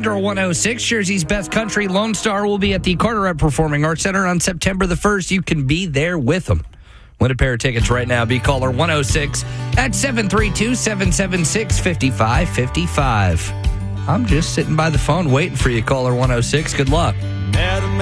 Cathedral 106, Jersey's best country. Lone Star will be at the Carteret Performing Arts Center on September the 1st. You can be there with them. Win a pair of tickets right now. Be caller 106 at 732-776-5555. I'm just sitting by the phone waiting for you, caller 106. Good luck.